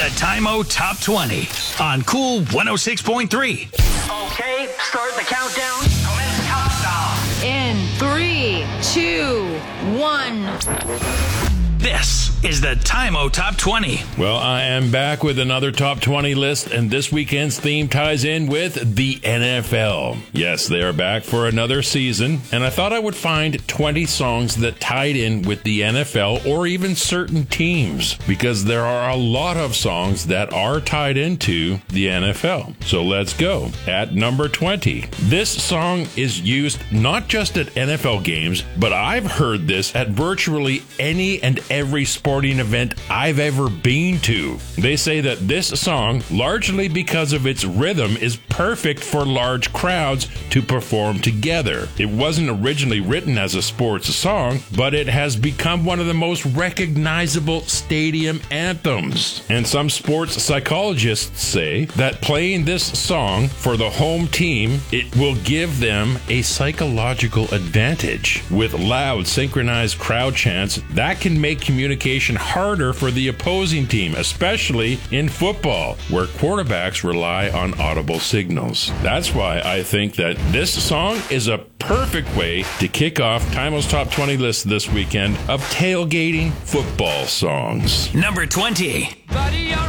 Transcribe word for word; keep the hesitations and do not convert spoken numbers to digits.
The Time-O Top twenty on Cool one oh six point three. Okay, start the countdown. Commence countdown. In three, two, one. This is the Time-O Top twenty. Well, I am back with another Top twenty list, and this weekend's theme ties in with the N F L. Yes, they are back for another season, and I thought I would find twenty songs that tied in with the N F L or even certain teams, because there are a lot of songs that are tied into the N F L. So let's go. At number twenty, this song is used not just at N F L games, but I've heard this at virtually any and every sporting event I've ever been to. They say that this song, largely because of its rhythm, is perfect for large crowds to perform together. It wasn't originally written as a sports song, but it has become one of the most recognizable stadium anthems. And some sports psychologists say that playing this song for the home team, it will give them a psychological advantage. With loud, synchronized crowd chants, that can make communication harder for the opposing team, especially in football, where quarterbacks rely on audible signals. That's why I think that this song is a perfect way to kick off Time-O's Top twenty list this weekend of tailgating football songs. Number twenty. Buddy,